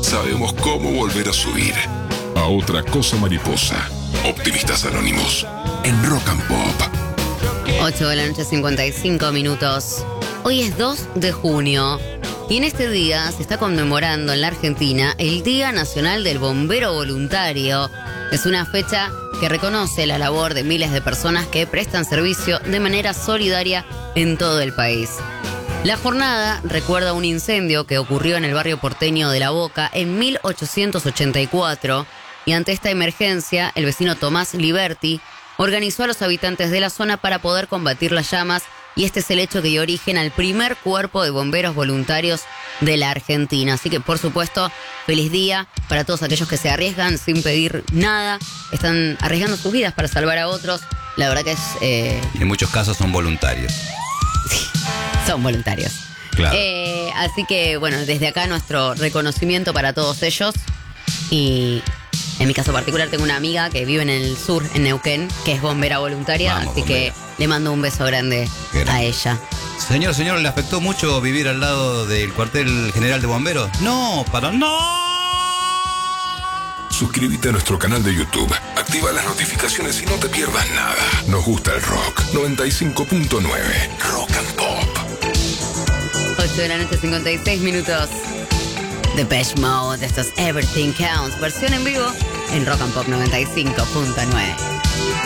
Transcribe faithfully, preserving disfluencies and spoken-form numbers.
sabemos cómo volver a subir a otra cosa mariposa. Optimistas Anónimos en Rock and Pop. ocho de la noche, cincuenta y cinco minutos. Hoy es dos de junio y en este día se está conmemorando en la Argentina el Día Nacional del Bombero Voluntario. Es una fecha que reconoce la labor de miles de personas que prestan servicio de manera solidaria en todo el país. La jornada recuerda un incendio que ocurrió en el barrio porteño de La Boca en mil ochocientos ochenta y cuatro y ante esta emergencia el vecino Tomás Liberti organizó a los habitantes de la zona para poder combatir las llamas y este es el hecho que dio origen al primer cuerpo de bomberos voluntarios de la Argentina. Así que, por supuesto, feliz día para todos aquellos que se arriesgan sin pedir nada, están arriesgando sus vidas para salvar a otros. La verdad que es... Eh... En muchos casos son voluntarios. Sí, son voluntarios. Claro. Eh, así que, bueno, desde acá nuestro reconocimiento para todos ellos. Y en mi caso particular tengo una amiga que vive en el sur, en Neuquén, que es bombera voluntaria. Vamos, así bombera. que le mando un beso grande Gracias. a ella. Señor, señor, ¿le afectó mucho vivir al lado del cuartel general de bomberos? No, para no. Suscríbete a nuestro canal de YouTube, activa las notificaciones y no te pierdas nada. Nos gusta el rock. noventa y cinco punto nueve Rock and Pop. ocho de la noche, cincuenta y seis minutos. Depeche Mode, esto es Everything Counts, versión en vivo en Rock and Pop noventa y cinco punto nueve.